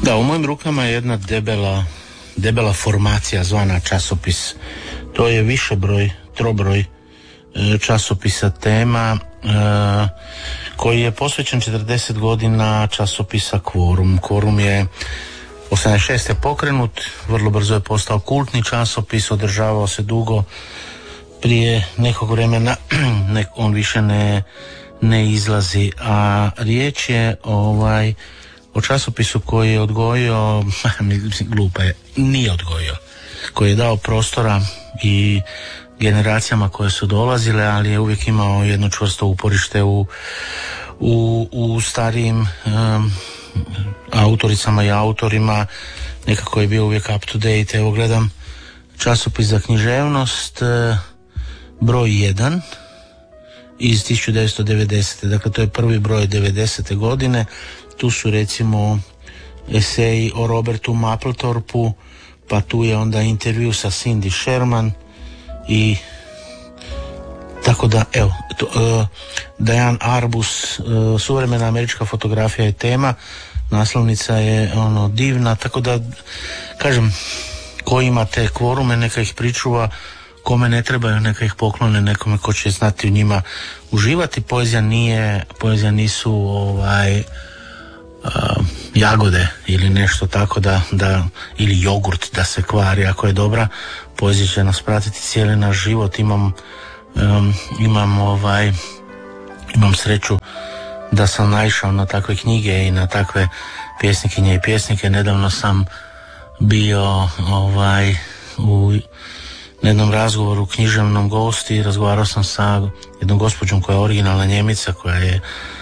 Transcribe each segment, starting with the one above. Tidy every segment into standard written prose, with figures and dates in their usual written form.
Da, u mojim rukama je jedna debela formacija zvana časopis. To je trobroj časopisa Tema, koji je posvećen 40 godina časopisa Kvorum. Kvorum je 86. pokrenut, vrlo brzo je postao kultni časopis, održavao se dugo. Prije nekog vremena on više ne izlazi, a riječ je o časopisu koji je odgojio, glupa je, nije odgojio, koji je dao prostora i generacijama koje su dolazile, ali je uvijek imao jedno čvrsto uporište u starijim autoricama i autorima, nekako je bio uvijek up to date. Evo gledam časopis za književnost, broj 1 iz 1990. Dakle, to je prvi broj 90. godine. Tu su recimo eseji o Robertu Mapplethorpu, pa tu je onda intervju sa Cindy Sherman i tako da, evo, Diane Arbus, suvremena američka fotografija je Tema, naslovnica je divna, tako da, kažem, ko ima te kvorume, neka ih pričuva, kome ne trebaju, neka ih poklone nekome ko će znati u njima uživati. Poezija nisu jagode ili nešto tako da ili jogurt da se kvari. Ako je dobra, poezija će nas pratiti cijeli naš život. Imam sreću da sam naišao na takve knjige i na takve pjesnikinje i pjesnike. Nedavno sam bio u jednom razgovoru književnom gosti, razgovarao sam sa jednom gospođom koja je originalna Njemica, koja je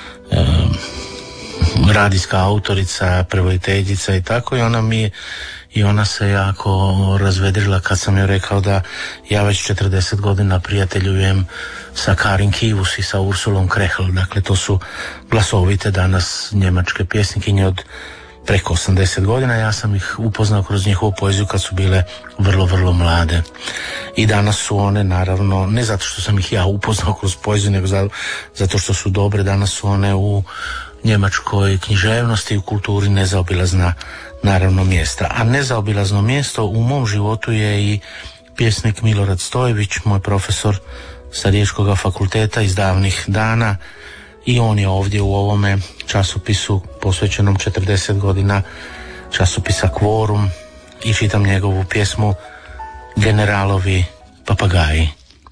radijska autorica, prevoditeljica i tako, i ona se jako razvedrila kad sam joj rekao da ja već 40 godina prijateljujem sa Karin Kivus i sa Ursulom Krehl. Dakle, to su glasovite danas njemačke pjesnikinje od preko 80 godina. Ja sam ih upoznao kroz njihovu poeziju kad su bile vrlo, vrlo mlade. I danas su one, naravno, ne zato što sam ih ja upoznao kroz poeziju, nego zato što su dobre. Danas su one u njemačkoj književnosti i u kulturi nezaobilazna, naravno, mjesta. A nezaobilazno mjesto u mom životu je i pjesnik Milorad Stojević, moj profesor sa Riječkog fakulteta iz davnih dana, i on je ovdje u ovome časopisu posvećenom 40 godina časopisa Kvorum, i čitam njegovu pjesmu Generalovi papagaji.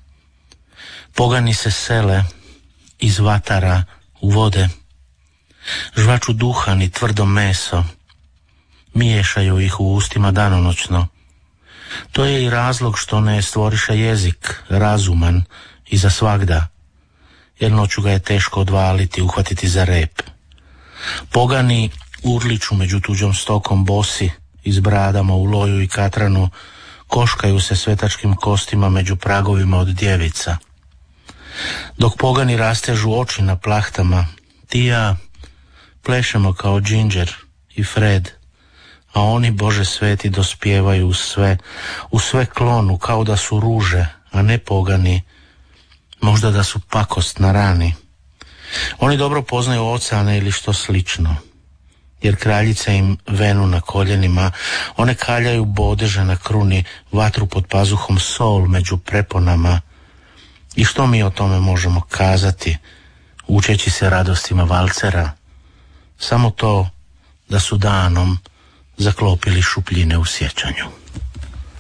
Pogani se sele iz vatara u vode, žvaču duhan i tvrdo meso, miješaju ih u ustima danonoćno. To je i razlog što ne stvoriše jezik razuman i za svagda, jer noću ga je teško odvaliti, uhvatiti za rep. Pogani urliču među tuđom stokom bosi, iz bradama u loju i katranu, koškaju se svetačkim kostima među pragovima od djevica. Dok pogani rastežu oči na plahtama, ti i ja plešemo kao Ginger i Fred, a oni, Bože sveti, dospijevaju u sve klonu, kao da su ruže, a ne pogani, možda da su pakost na rani. Oni dobro poznaju oceane ili što slično, jer kraljice im venu na koljenima, one kaljaju bodeže na kruni, vatru pod pazuhom, sol među preponama. I što mi o tome možemo kazati, učeći se radostima valcera? Samo to da su danom zaklopili šupljine u sjećanju.